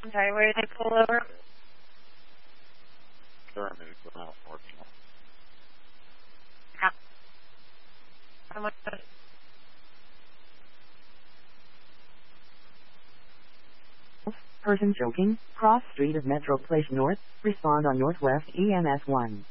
I'm sorry, where did they pull over? How much? Person choking, cross street of Metro Place North, respond on Northwest EMS 1.